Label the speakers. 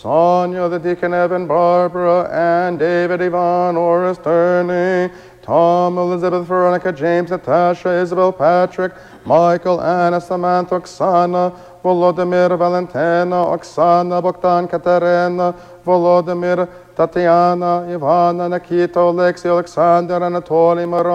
Speaker 1: Sonia, the deacon Evan, Barbara, and David, Yvonne, Oris, Turney, Tom, Elizabeth, Veronica, James, Natasha, Isabel, Patrick, Michael, Anna, Samantha, Oksana, Volodymyr, Valentina, Oksana, Bogdan, Katerina, Volodymyr, Tatiana, Ivana, Nikita, Alexei, Alexander, Anatoly, Maron,